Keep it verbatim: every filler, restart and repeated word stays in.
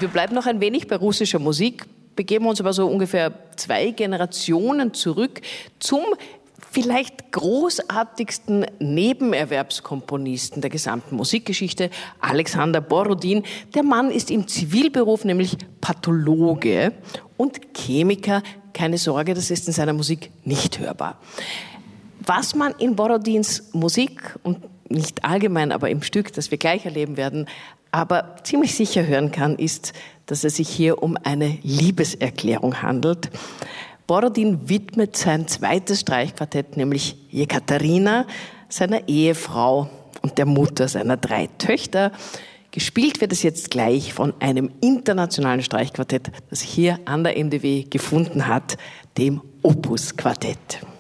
Wir bleiben noch ein wenig bei russischer Musik, begeben uns aber so ungefähr zwei Generationen zurück zum vielleicht großartigsten Nebenerwerbskomponisten der gesamten Musikgeschichte, Alexander Borodin. Der Mann ist im Zivilberuf nämlich Pathologe und Chemiker. Keine Sorge, das ist in seiner Musik nicht hörbar. Was man in Borodins Musik und nicht allgemein, aber im Stück, das wir gleich erleben werden, aber ziemlich sicher hören kann, ist, dass es sich hier um eine Liebeserklärung handelt. Borodin widmet sein zweites Streichquartett, nämlich Jekaterina, seiner Ehefrau und der Mutter seiner drei Töchter. Gespielt wird es jetzt gleich von einem internationalen Streichquartett, das sich hier an der M D W gefunden hat, dem Opus Quartett.